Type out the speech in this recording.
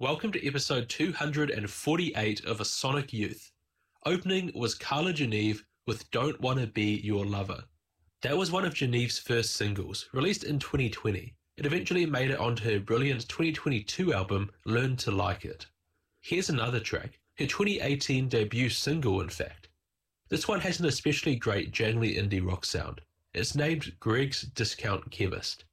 Welcome to episode 248 of A Sonic Youth. Opening was Carla Geneve with Don't Wanna Be Your Lover. That was one of Geneve's first singles, released in 2020. It eventually made it onto her brilliant 2022 album, Learn to Like It. Here's another track, her 2018 debut single in fact. This one has an especially great jangly indie rock sound. It's named Greg's Discount Chemist.